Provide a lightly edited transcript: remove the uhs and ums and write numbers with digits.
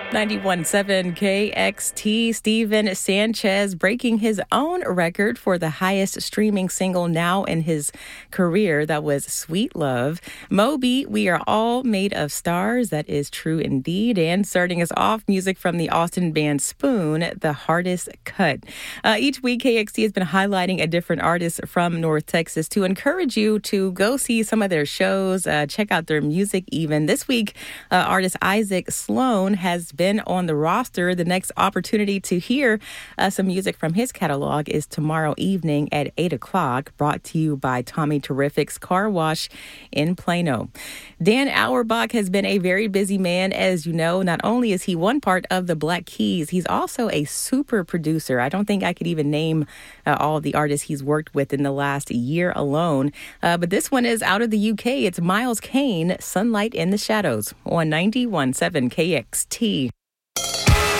91.7 KXT. Steven Sanchez breaking his own record for the highest streaming single now in his career. That was Sweet Love. Moby, We Are All Made of Stars. That is true indeed. And starting us off, music from the Austin band Spoon, The Hardest Cut. Each week, KXT has been highlighting a different artist from North Texas to encourage you to go see some of their shows, check out their music even. This week, artist Isaac Sloan has been on the roster. The next opportunity to hear some music from his catalog is tomorrow evening at 8 o'clock, brought to you by Tommy Terrific's Car Wash in Plano. Dan Auerbach has been a very busy man, as you know. Not only is he one part of the Black Keys, he's also a super producer. I don't think I could even name all the artists he's worked with in the last year alone. But this one is out of the UK. It's Miles Kane, Sunlight in the Shadows on 91.7 KXT.